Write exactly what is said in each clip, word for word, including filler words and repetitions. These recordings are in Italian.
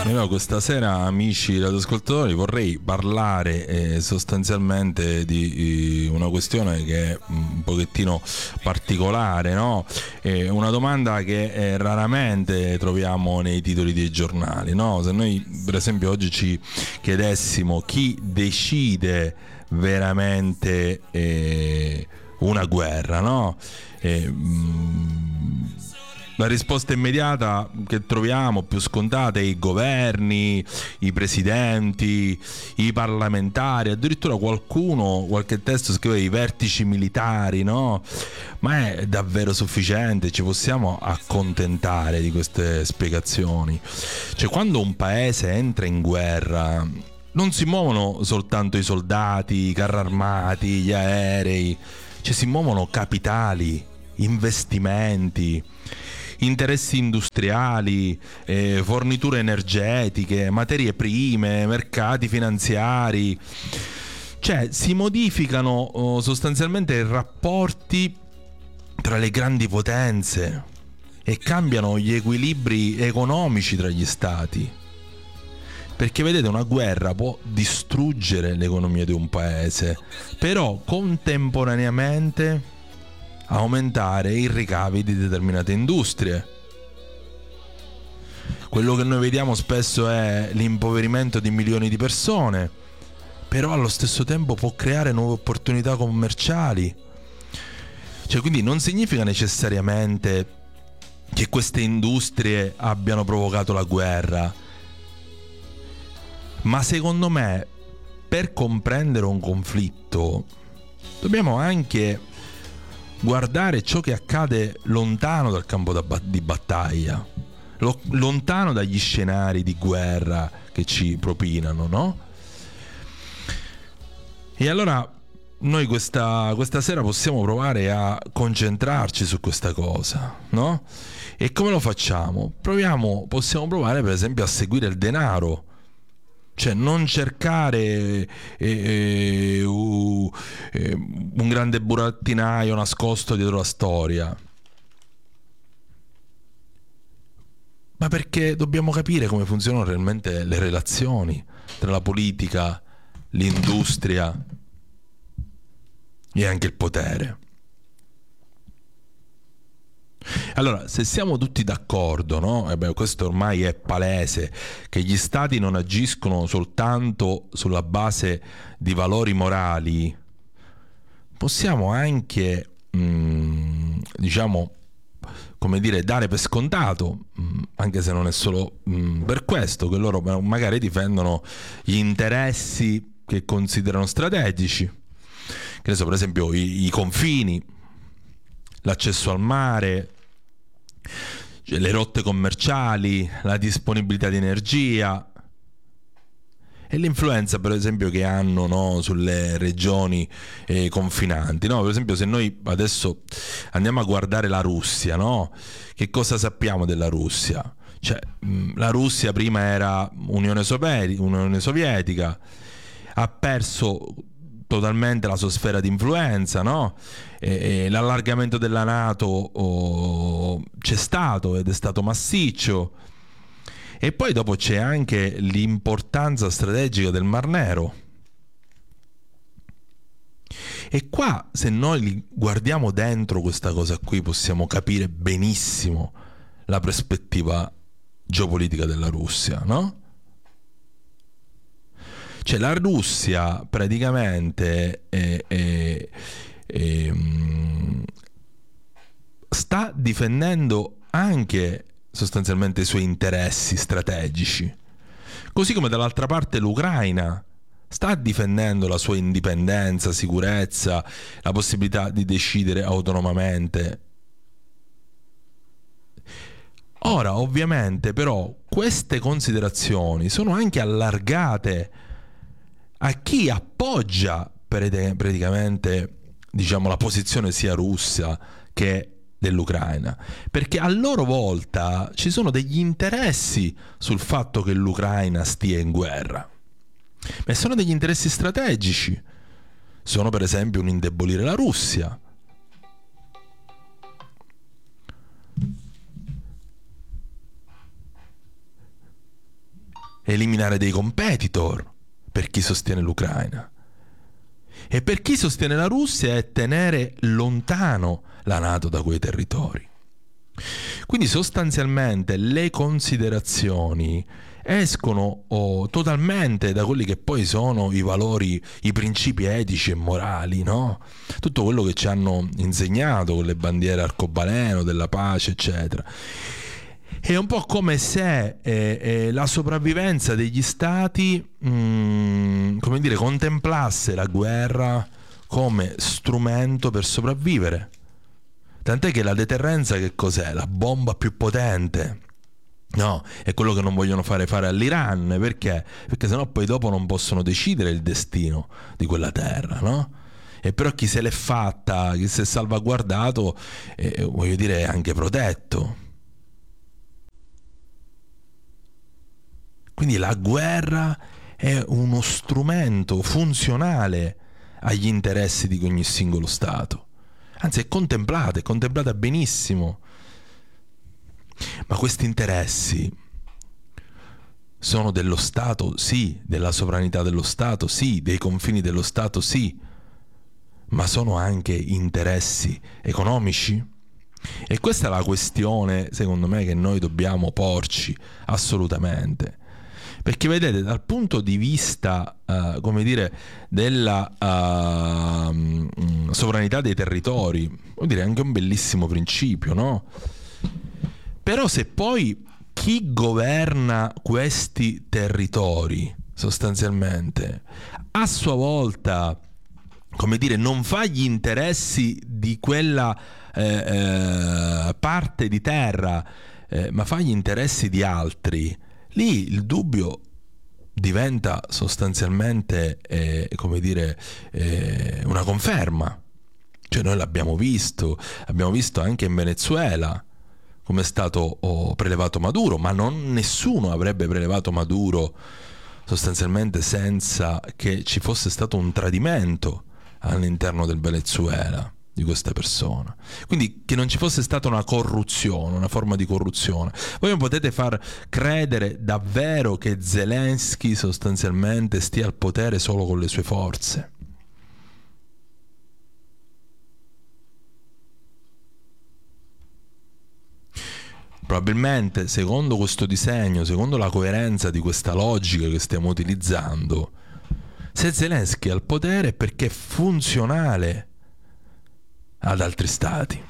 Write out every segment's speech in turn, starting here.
Allora, questa sera, amici radioascoltatori, vorrei parlare eh, sostanzialmente di eh, una questione che è un pochettino particolare, no? È una domanda che eh, raramente troviamo nei titoli dei giornali, no? Se noi, per esempio, oggi ci chiedessimo chi decide veramente eh, una guerra, no? Eh, mh, La risposta immediata che troviamo, più scontata, è i governi, i presidenti, i parlamentari, addirittura qualcuno, qualche testo scrive i vertici militari, no? Ma è davvero sufficiente? Ci possiamo accontentare di queste spiegazioni? Cioè, quando un paese entra in guerra, non si muovono soltanto i soldati, i carri armati, gli aerei, cioè si muovono capitali, investimenti, interessi industriali, eh, forniture energetiche, materie prime, mercati finanziari. Cioè si modificano oh, sostanzialmente i rapporti tra le grandi potenze e cambiano gli equilibri economici tra gli stati. Perché vedete, una guerra può distruggere l'economia di un paese, però contemporaneamente aumentare i ricavi di determinate industrie. Quello che noi vediamo spesso è l'impoverimento di milioni di persone, però allo stesso tempo può creare nuove opportunità commerciali. Cioè, quindi non significa necessariamente che queste industrie abbiano provocato la guerra, ma secondo me, per comprendere un conflitto dobbiamo anche guardare ciò che accade lontano dal campo di battaglia, lontano dagli scenari di guerra che ci propinano, no? E allora noi questa, questa sera possiamo provare a concentrarci su questa cosa, no? E come lo facciamo? Proviamo, possiamo provare per esempio a seguire il denaro. Cioè non cercare eh, eh, uh, eh, un grande burattinaio nascosto dietro la storia, ma perché dobbiamo capire come funzionano realmente le relazioni tra la politica, l'industria e anche il potere. Allora, se siamo tutti d'accordo, no? E beh, questo ormai è palese, che gli stati non agiscono soltanto sulla base di valori morali, possiamo anche, mh, diciamo, come dire, dare per scontato, mh, anche se non è solo mh, per questo, che loro magari difendono gli interessi che considerano strategici. Che ne so, per esempio, i, i confini, l'accesso al mare, cioè le rotte commerciali, la disponibilità di energia e l'influenza, per esempio, che hanno, no, sulle regioni eh, confinanti, no? Per esempio, se noi adesso andiamo a guardare la Russia, no? Che cosa sappiamo della Russia? Cioè, mh, la Russia prima era Unione Sovietica, Unione Sovietica, ha perso totalmente la sua sfera di influenza, no? E, e l'allargamento della NATO oh, c'è stato ed è stato massiccio. E poi dopo c'è anche l'importanza strategica del Mar Nero. E qua, se noi guardiamo dentro questa cosa qui, possiamo capire benissimo la prospettiva geopolitica della Russia, no? Cioè la Russia praticamente è, è, è, sta difendendo anche sostanzialmente i suoi interessi strategici, così come dall'altra parte l'Ucraina sta difendendo la sua indipendenza, sicurezza, la possibilità di decidere autonomamente. Ora, ovviamente, però, queste considerazioni sono anche allargate a chi appoggia praticamente, diciamo, la posizione sia russa che dell'Ucraina, perché a loro volta ci sono degli interessi sul fatto che l'Ucraina stia in guerra, ma sono degli interessi strategici. Sono per esempio un indebolire la Russia. eliminare dei competitor per chi sostiene l'Ucraina. E per chi sostiene la Russia è tenere lontano la NATO da quei territori. Quindi sostanzialmente le considerazioni escono oh, totalmente da quelli che poi sono i valori, i principi etici e morali, no? Tutto quello che ci hanno insegnato con le bandiere arcobaleno, della pace, eccetera. È un po' come se eh, eh, la sopravvivenza degli stati, mh, come dire, contemplasse la guerra come strumento per sopravvivere. Tant'è che la deterrenza che cos'è? La bomba più potente. No, è quello che non vogliono fare fare all'Iran. Perché? Perché sennò poi dopo non possono decidere il destino di quella terra, no? E però chi se l'è fatta, chi si è salvaguardato, eh, voglio dire, è anche protetto. Quindi la guerra è uno strumento funzionale agli interessi di ogni singolo Stato. Anzi, è contemplata, è contemplata benissimo. Ma questi interessi sono dello Stato, sì, della sovranità dello Stato, sì, dei confini dello Stato, sì, ma sono anche interessi economici? E questa è la questione, secondo me, che noi dobbiamo porci assolutamente. Perché vedete, dal punto di vista, uh, come dire, della uh, sovranità dei territori, vuol dire anche un bellissimo principio, no? Però se poi chi governa questi territori, sostanzialmente, a sua volta, come dire, non fa gli interessi di quella eh, eh, parte di terra, eh, ma fa gli interessi di altri, lì il dubbio diventa sostanzialmente, eh, come dire, eh, una conferma. Cioè noi l'abbiamo visto, abbiamo visto anche in Venezuela come è stato oh, prelevato Maduro, ma non nessuno avrebbe prelevato Maduro sostanzialmente senza che ci fosse stato un tradimento all'interno del Venezuela di questa persona. Quindi che non ci fosse stata una corruzione, una forma di corruzione. Voi non potete far credere davvero che Zelensky sostanzialmente stia al potere solo con le sue forze. Probabilmente, secondo questo disegno, secondo la coerenza di questa logica che stiamo utilizzando, se Zelensky è al potere è perché è funzionale ad altri stati.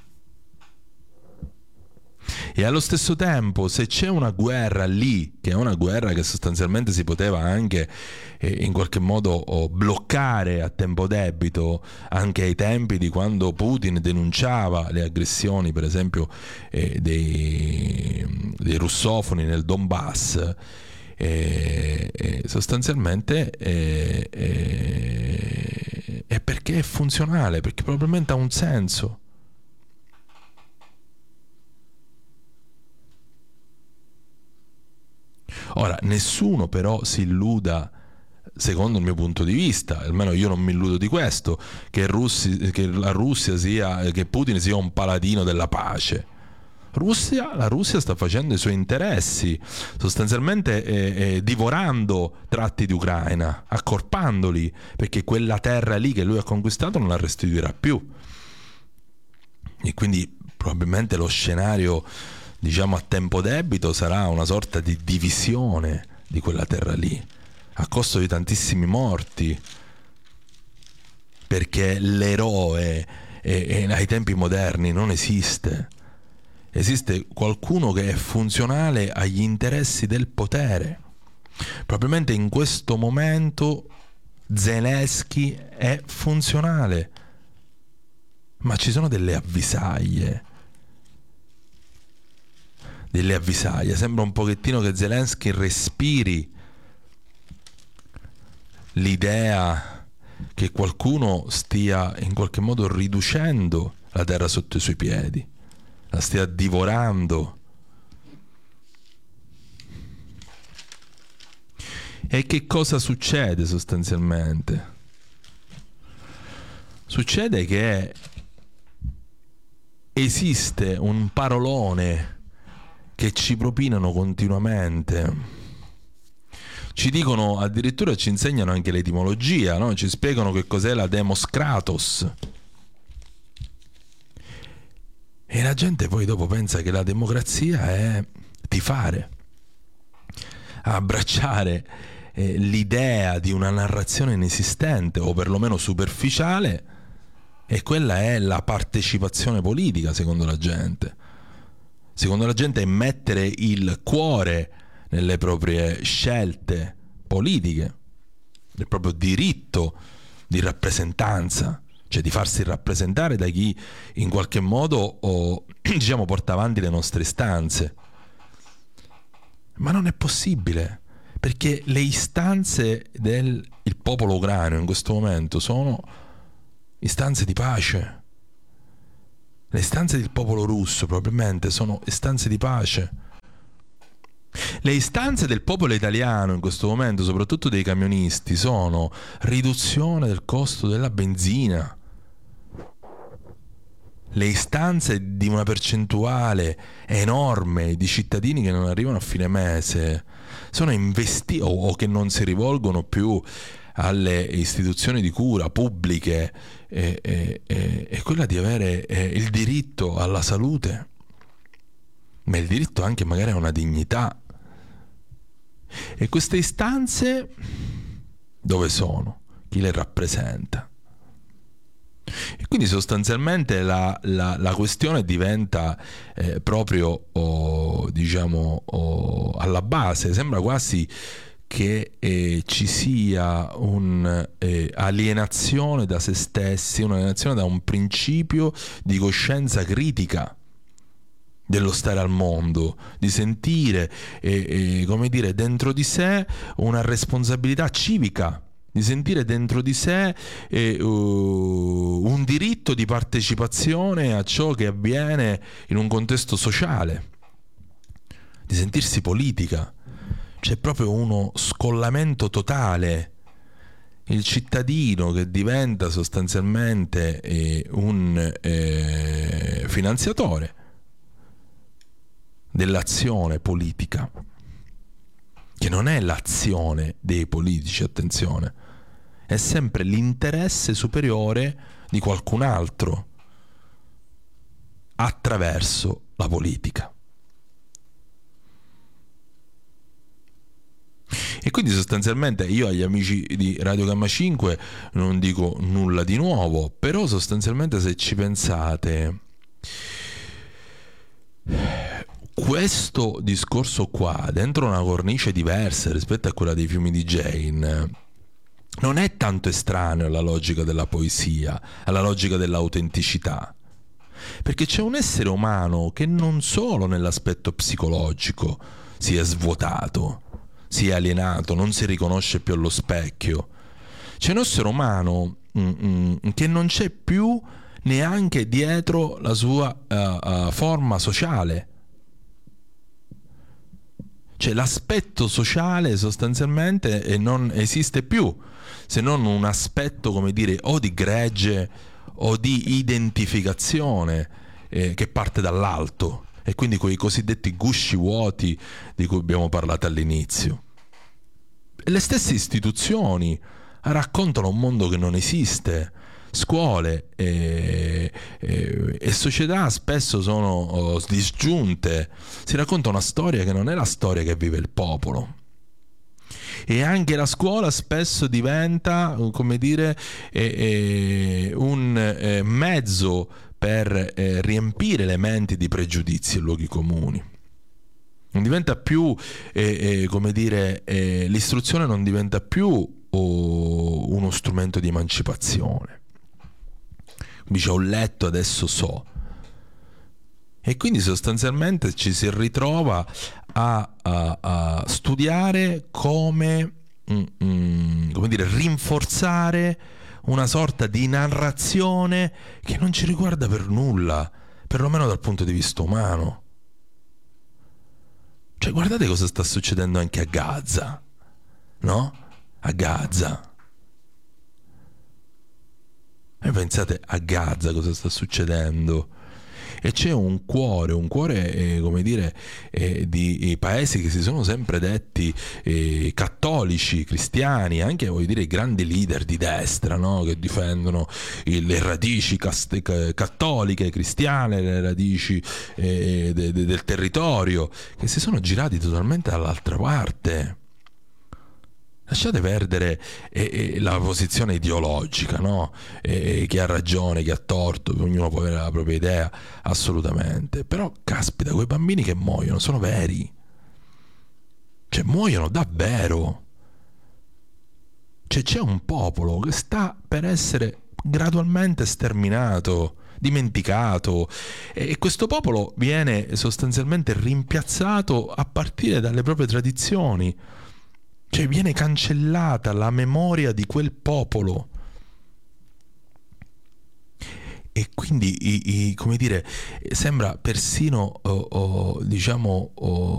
E allo stesso tempo, se c'è una guerra lì, che è una guerra che sostanzialmente si poteva anche eh, in qualche modo oh, bloccare a tempo debito, anche ai tempi di quando Putin denunciava le aggressioni, per esempio, eh, dei, dei russofoni nel Donbass, eh, eh, sostanzialmente eh, eh, è perché è funzionale, perché probabilmente ha un senso. Ora, nessuno però si illuda, secondo il mio punto di vista, almeno io non mi illudo di questo, che, Russi, che la Russia sia, che Putin sia un paladino della pace. Russia, la Russia sta facendo i suoi interessi, sostanzialmente eh, eh, divorando tratti di Ucraina, accorpandoli, perché quella terra lì che lui ha conquistato non la restituirà più. E quindi probabilmente lo scenario, diciamo, a tempo debito sarà una sorta di divisione di quella terra lì, a costo di tantissimi morti, perché l'eroe eh, eh, ai tempi moderni non esiste. Esiste qualcuno che è funzionale agli interessi del potere. Probabilmente in questo momento Zelensky è funzionale, ma ci sono delle avvisaglie. Delle avvisaglie. Sembra un pochettino che Zelensky respiri l'idea che qualcuno stia in qualche modo riducendo la terra sotto i suoi piedi, la stia divorando. E che cosa succede sostanzialmente? Succede che esiste un parolone che ci propinano continuamente, Ci dicono, addirittura ci insegnano anche l'etimologia, no? Ci spiegano che cos'è la demos kratos. E la gente poi dopo pensa che la democrazia è tifare, abbracciare eh, l'idea di una narrazione inesistente o perlomeno superficiale, e quella è la partecipazione politica, secondo la gente. Secondo la gente è mettere il cuore nelle proprie scelte politiche, il proprio diritto di rappresentanza, cioè di farsi rappresentare da chi in qualche modo o, diciamo, porta avanti le nostre istanze. Ma non è possibile, perché le istanze del il popolo ucraino in questo momento sono istanze di pace. Le istanze del popolo russo probabilmente sono istanze di pace. Le istanze del popolo italiano in questo momento, soprattutto dei camionisti, sono riduzione del costo della benzina. Le istanze di una percentuale enorme di cittadini che non arrivano a fine mese sono investiti o, o che non si rivolgono più alle istituzioni di cura pubbliche, e, e, e, e quella di avere eh, il diritto alla salute, ma il diritto anche magari a una dignità. E queste istanze dove sono? Chi le rappresenta? E quindi sostanzialmente la, la, la questione diventa eh, proprio oh, diciamo oh, alla base, sembra quasi che eh, ci sia un'alienazione eh, da se stessi, un'alienazione da un principio di coscienza critica dello stare al mondo, di sentire eh, eh, come dire, dentro di sé una responsabilità civica, di sentire dentro di sé eh, uh, un diritto di partecipazione a ciò che avviene in un contesto sociale, di sentirsi politica. C'è proprio uno scollamento totale. Il cittadino che diventa sostanzialmente eh, un eh, finanziatore dell'azione politica, che non è l'azione dei politici, attenzione, è sempre l'interesse superiore di qualcun altro attraverso la politica. E quindi sostanzialmente io agli amici di Radio Gamma cinque non dico nulla di nuovo, però sostanzialmente se ci pensate, questo discorso qua, dentro una cornice diversa rispetto a quella dei fiumi di Jane, non è tanto estraneo alla logica della poesia, alla logica dell'autenticità, perché c'è un essere umano che non solo nell'aspetto psicologico si è svuotato, si è alienato, non si riconosce più allo specchio. C'è un essere umano mm, mm, che non c'è più neanche dietro la sua uh, uh, forma sociale. Cioè l'aspetto sociale sostanzialmente non esiste più, se non un aspetto, come dire, o di gregge o di identificazione eh, che parte dall'alto, e quindi quei cosiddetti gusci vuoti di cui abbiamo parlato all'inizio. E le stesse istituzioni raccontano un mondo che non esiste. Scuole e, e, e società spesso sono oh, disgiunte. Si racconta una storia che non è la storia che vive il popolo. E anche la scuola spesso diventa, come dire, eh, eh, un eh, mezzo per eh, riempire le menti di pregiudizi e luoghi comuni. Non diventa più, eh, eh, come dire, eh, l'istruzione non diventa più oh, uno strumento di emancipazione. Dice, ho letto, adesso so. E quindi sostanzialmente ci si ritrova a, a, a studiare come, mm, mm, come dire, rinforzare una sorta di narrazione che non ci riguarda per nulla, perlomeno dal punto di vista umano. Cioè, guardate cosa sta succedendo anche a Gaza, no? A Gaza. E pensate a Gaza cosa sta succedendo. e c'è un cuore, un cuore eh, come dire, eh, di eh, paesi che si sono sempre detti eh, cattolici, cristiani, anche voglio dire grandi leader di destra, no? Che difendono il, le radici cast- cattoliche, cristiane, le radici eh, de- de- del territorio, che si sono girati totalmente dall'altra parte. Lasciate perdere eh, eh, la posizione ideologica, no? Eh, chi ha ragione, chi ha torto, ognuno può avere la propria idea, assolutamente. Però, caspita, quei bambini che muoiono sono veri. Cioè, muoiono davvero. Cioè, c'è un popolo che sta per essere gradualmente sterminato, dimenticato, e questo popolo viene sostanzialmente rimpiazzato a partire dalle proprie tradizioni. Cioè viene cancellata la memoria di quel popolo. E quindi, i, i, come dire, sembra persino, oh, oh, diciamo, oh,